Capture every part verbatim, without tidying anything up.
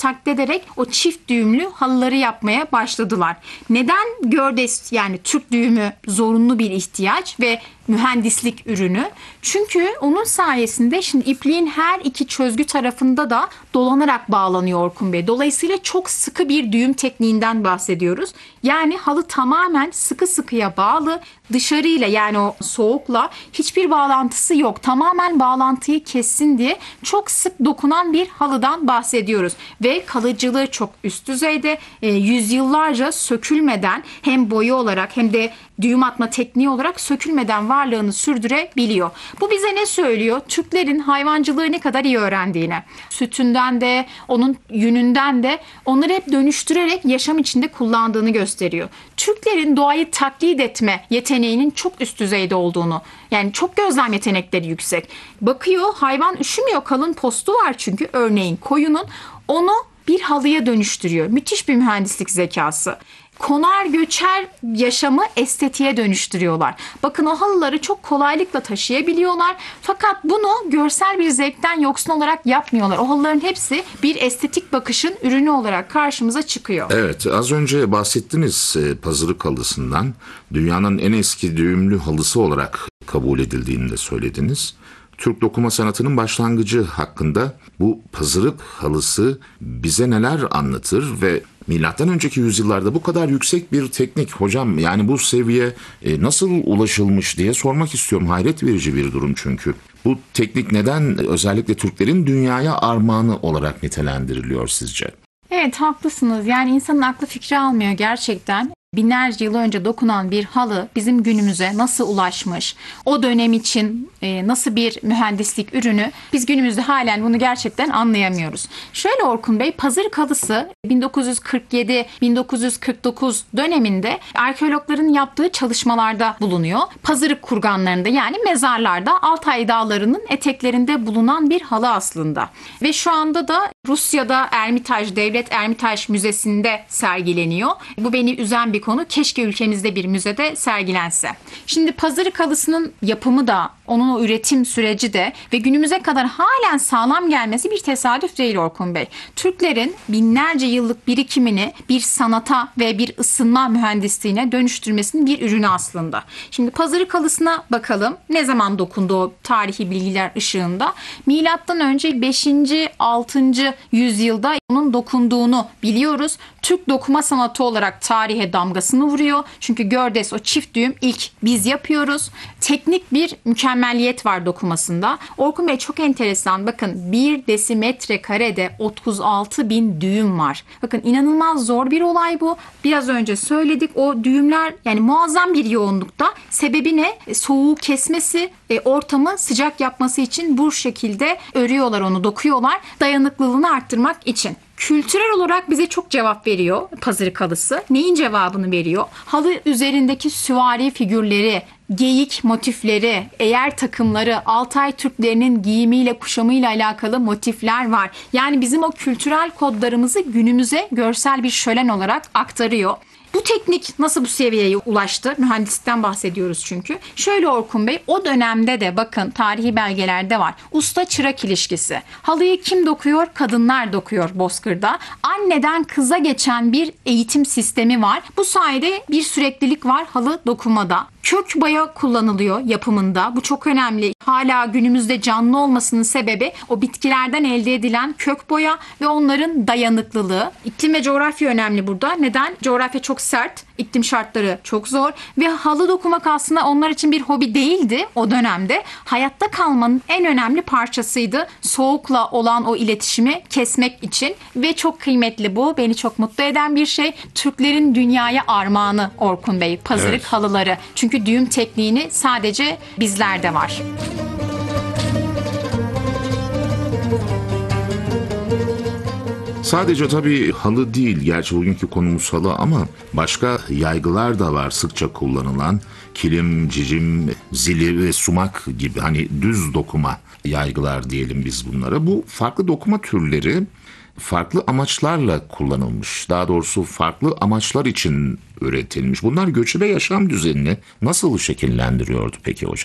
taklit ederek o çift düğümlü halıları yapmaya başladılar. Neden Gördes, yani Türk düğümü zorunlu bir ihtiyaç ve mühendislik ürünü? Çünkü onun sayesinde şimdi ipliğin her iki çözgü tarafında da dolanarak bağlanıyor Orkun Bey. Dolayısıyla çok sıkı bir düğüm tekniğinden bahsediyoruz. Yani halı tamamen sıkı sıkıya bağlı. Dışarıyla, yani o soğukla hiçbir bağlantısı yok. Tamamen bağlantıyı kessin diye çok sık dokunan bir halıdan bahsediyoruz. Ve kalıcılığı çok üst düzeyde, e, yüzyıllarca sökülmeden, hem boyu olarak hem de düğüm atma tekniği olarak sökülmeden varlığını sürdürebiliyor. Bu bize ne söylüyor? Türklerin hayvancılığı ne kadar iyi öğrendiğini. Sütünden de, onun yününden de onları hep dönüştürerek yaşam içinde kullandığını gösteriyor. Türklerin doğayı taklit etme yeteneğinin çok üst düzeyde olduğunu, yani çok gözlem yetenekleri yüksek. Bakıyor, hayvan üşümüyor, kalın postu var çünkü örneğin koyunun, onu bir halıya dönüştürüyor. Müthiş bir mühendislik zekası. Konar göçer yaşamı estetiğe dönüştürüyorlar. Bakın, o halıları çok kolaylıkla taşıyabiliyorlar. Fakat bunu görsel bir zevkten yoksun olarak yapmıyorlar. O halıların hepsi bir estetik bakışın ürünü olarak karşımıza çıkıyor. Evet, az önce bahsettiniz pazırık halısından. Dünyanın en eski düğümlü halısı olarak kabul edildiğini de söylediniz. Türk dokuma sanatının başlangıcı hakkında bu pazırık halısı bize neler anlatır ve milattan önceki yüzyıllarda bu kadar yüksek bir teknik, hocam, yani bu seviye e, nasıl ulaşılmış diye sormak istiyorum. Hayret verici bir durum çünkü. Bu teknik neden özellikle Türklerin dünyaya armağanı olarak nitelendiriliyor sizce? Evet, haklısınız. Yani insanın aklı fikri almıyor gerçekten. Binlerce yıl önce dokunan bir halı bizim günümüze nasıl ulaşmış, o dönem için e, nasıl bir mühendislik ürünü, biz günümüzde halen bunu gerçekten anlayamıyoruz. Şöyle Orkun Bey, pazırık halısı bin dokuz yüz kırk yedi bin dokuz yüz kırk dokuz döneminde arkeologların yaptığı çalışmalarda bulunuyor. Pazırık kurganlarında, yani mezarlarda, Altay Dağları'nın eteklerinde bulunan bir halı aslında. Ve şu anda da Rusya'da Ermitaj, Devlet Ermitaj Müzesi'nde sergileniyor. Bu beni üzen bir konu. Keşke ülkemizde bir müzede sergilense. Şimdi pazırık halısının yapımı da, onun o üretim süreci de ve günümüze kadar halen sağlam gelmesi bir tesadüf değil Orkun Bey. Türklerin binlerce yıllık birikimini bir sanata ve bir ısınma mühendisliğine dönüştürmesinin bir ürünü aslında. Şimdi pazırık halısına bakalım. Ne zaman dokundu o tarihi bilgiler ışığında? Milattan önce beşinci altıncı yüzyılda onun dokunduğunu biliyoruz. Türk dokuma sanatı olarak tarihe damgasını vuruyor. Çünkü Gördes, o çift düğüm, ilk biz yapıyoruz. Teknik bir mükemmeliyet var dokumasında. Orkun Bey, çok enteresan. Bakın, bir desimetre karede otuz altı bin düğüm var. Bakın, inanılmaz zor bir olay bu. Biraz önce söyledik, o düğümler yani muazzam bir yoğunlukta. Sebebi ne? Soğuğu kesmesi, e, ortamı sıcak yapması için bu şekilde örüyorlar, onu dokuyorlar. Dayanıklılığını arttırmak için. Kültürel olarak bize çok cevap veriyor pazırık halısı. Neyin cevabını veriyor? Halı üzerindeki süvari figürleri, geyik motifleri, eğer takımları, Altay Türklerinin giyimiyle, kuşamıyla alakalı motifler var. Yani bizim o kültürel kodlarımızı günümüze görsel bir şölen olarak aktarıyor. Bu teknik nasıl bu seviyeye ulaştı? Mühendislikten bahsediyoruz çünkü. Şöyle Orkun Bey, o dönemde de bakın tarihi belgelerde var. Usta çırak ilişkisi. Halıyı kim dokuyor? Kadınlar dokuyor Bozkır'da. Anneden kıza geçen bir eğitim sistemi var. Bu sayede bir süreklilik var halı dokumada. Kök boya kullanılıyor yapımında. Bu çok önemli. Hala günümüzde canlı olmasının sebebi o bitkilerden elde edilen kök boya ve onların dayanıklılığı. İklim ve coğrafya önemli burada. Neden? Coğrafya çok sert, iklim şartları çok zor ve halı dokumak aslında onlar için bir hobi değildi o dönemde. Hayatta kalmanın en önemli parçasıydı. Soğukla olan o iletişimi kesmek için ve çok kıymetli bu. Beni çok mutlu eden bir şey. Türklerin dünyaya armağanı Orkun Bey, pazırık evet. halıları. Çünkü düğüm tekniğini sadece bizlerde var. Sadece tabii halı değil, gerçi bugünkü konumuz halı ama başka yaygılar da var sıkça kullanılan. Kilim, cicim, zili ve sumak gibi hani düz dokuma yaygılar diyelim biz bunlara. Bu farklı dokuma türleri farklı amaçlarla kullanılmış. Daha doğrusu farklı amaçlar için üretilmiş. Bunlar göçebe yaşam düzenini nasıl şekillendiriyordu peki hocam?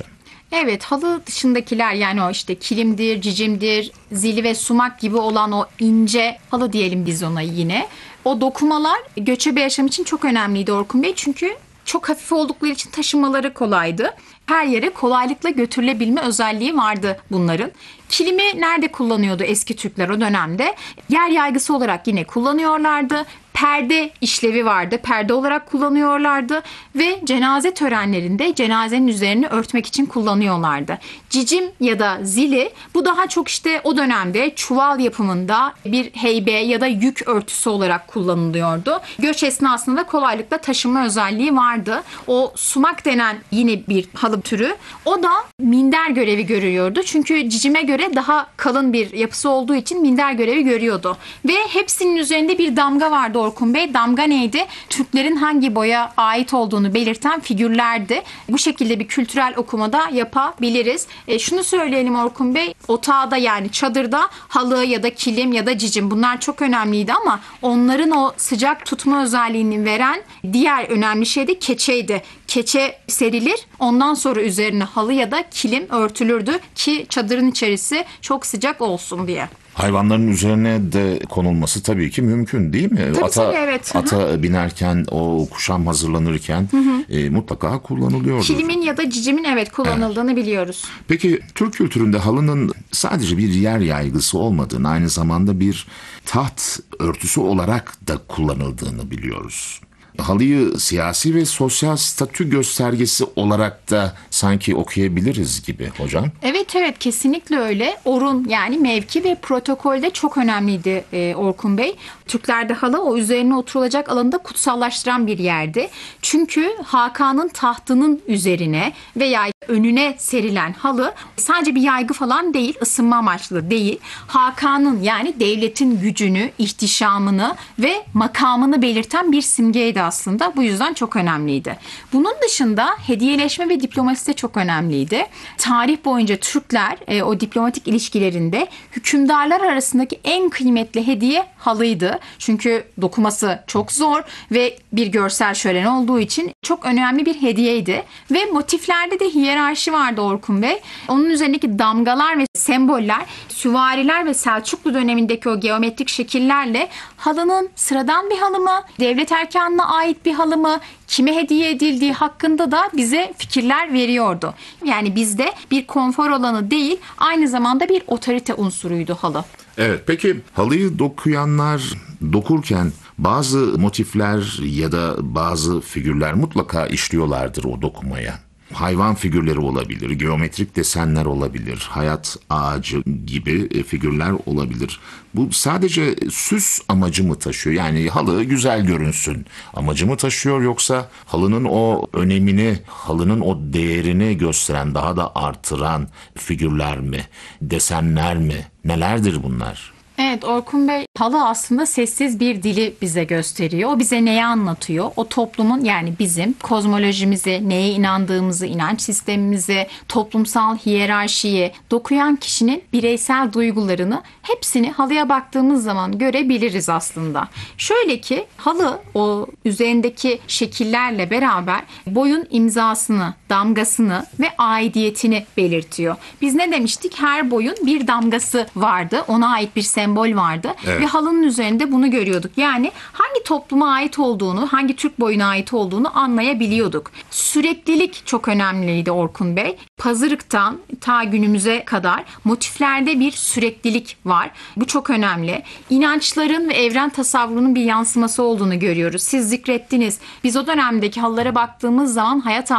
Evet, halı dışındakiler yani o işte kilimdir, cicimdir, zili ve sumak gibi olan o ince halı diyelim biz ona yine. O dokumalar göçebe yaşam için çok önemliydi Orkun Bey. Çünkü çok hafif oldukları için taşımaları kolaydı. Her yere kolaylıkla götürülebilme özelliği vardı bunların. Kilimi nerede kullanıyordu eski Türkler o dönemde? Yer yaygısı olarak yine kullanıyorlardı. Perde işlevi vardı. Perde olarak kullanıyorlardı ve cenaze törenlerinde cenazenin üzerini örtmek için kullanıyorlardı. Cicim ya da zili bu daha çok işte o dönemde çuval yapımında bir heybe ya da yük örtüsü olarak kullanılıyordu. Göç esnasında kolaylıkla taşıma özelliği vardı. O sumak denen yine bir halı türü. O da minder görevi görüyordu. Çünkü cicime göre daha kalın bir yapısı olduğu için minder görevi görüyordu. Ve hepsinin üzerinde bir damga vardı Orkun Bey. Damga neydi? Türklerin hangi boya ait olduğunu belirten figürlerdi. Bu şekilde bir kültürel okumada yapabiliriz. E, şunu söyleyelim Orkun Bey. Otağda yani çadırda halı ya da kilim ya da cicim bunlar çok önemliydi ama onların o sıcak tutma özelliğini veren diğer önemli şey de keçeydi. Keçe serilir. Ondan sonra üzerine halı ya da kilim örtülürdü ki çadırın içerisi çok sıcak olsun diye. Hayvanların üzerine de konulması tabii ki mümkün değil mi? Tabii, ata, tabii, evet. Ata binerken, o kuşam hazırlanırken hı hı. E, mutlaka kullanılıyordu. Kilimin ya da cicimin evet kullanıldığını evet. biliyoruz. Peki Türk kültüründe halının sadece bir yer yaygısı olmadığını, aynı zamanda bir taht örtüsü olarak da kullanıldığını biliyoruz. Halıyı siyasi ve sosyal statü göstergesi olarak da sanki okuyabiliriz gibi hocam. Evet evet kesinlikle öyle. Orun yani mevki ve protokolde çok önemliydi e, Orkun Bey. Türklerde halı o üzerine oturulacak alanı da kutsallaştıran bir yerdi. Çünkü Hakan'ın tahtının üzerine veya önüne serilen halı sadece bir yaygı falan değil, ısınma amaçlı değil. Hakan'ın yani devletin gücünü, ihtişamını ve makamını belirten bir simgeydi aslında. Bu yüzden çok önemliydi. Bunun dışında hediyeleşme ve diplomasi de çok önemliydi. Tarih boyunca Türkler e, o diplomatik ilişkilerinde hükümdarlar arasındaki en kıymetli hediye halıydı. Çünkü dokuması çok zor ve bir görsel şölen olduğu için çok önemli bir hediyeydi. Ve motiflerde de hiyerarşi vardı Orkun Bey. Onun üzerindeki damgalar ve semboller süvariler ve Selçuklu dönemindeki o geometrik şekillerle halının sıradan bir halı mı, devlet erkanına ait bir halı mı, kime hediye edildiği hakkında da bize fikirler veriyordu. Yani bizde bir konfor alanı değil, aynı zamanda bir otorite unsuruydu halı. Evet, peki halıyı dokuyanlar dokurken bazı motifler ya da bazı figürler mutlaka işliyorlardır o dokumaya. Hayvan figürleri olabilir, geometrik desenler olabilir, hayat ağacı gibi figürler olabilir. Bu sadece süs amacı mı taşıyor? Yani halı güzel görünsün amacı mı taşıyor, yoksa halının o önemini, halının o değerini gösteren, daha da artıran figürler mi, desenler mi? Nelerdir bunlar? Evet Orkun Bey, halı aslında sessiz bir dili bize gösteriyor. O bize neyi anlatıyor? O toplumun yani bizim kozmolojimizi, neye inandığımızı, inanç sistemimizi, toplumsal hiyerarşiyi, dokuyan kişinin bireysel duygularını hepsini halıya baktığımız zaman görebiliriz aslında. Şöyle ki halı o üzerindeki şekillerle beraber boyun imzasını, damgasını ve aidiyetini belirtiyor. Biz ne demiştik? Her boyun bir damgası vardı. Ona ait bir sembol vardı evet. Ve halının üzerinde bunu görüyorduk. Yani hangi topluma ait olduğunu, hangi Türk boyuna ait olduğunu anlayabiliyorduk. Süreklilik çok önemliydi Orkun Bey. Pazırıktan ta günümüze kadar motiflerde bir süreklilik var. Bu çok önemli. İnançların ve evren tasavvurunun bir yansıması olduğunu görüyoruz. Siz zikrettiniz. Biz o dönemdeki halılara baktığımız zaman hayat